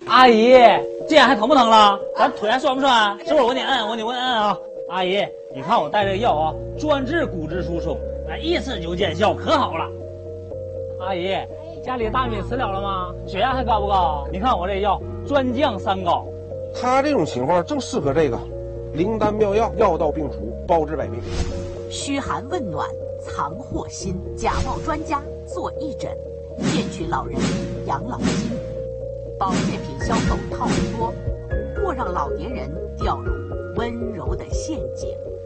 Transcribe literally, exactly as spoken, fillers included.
阿姨，这样还疼不疼了？咱腿还酸不酸？这会儿我给你摁，我给你问摁啊。阿姨，你看我带这个药啊，专治骨质疏松，哎，一次就见效，可好了。阿姨，家里大米吃了了吗？血压还高不高？你看我这药专降三高。 他这种情况正适合这个灵丹妙药，药到病除，包治百病。 嘘寒问暖，藏祸心，假冒专家做义诊，骗取老人养老金，保健品销售套路多，或让老年人掉入温柔的陷阱。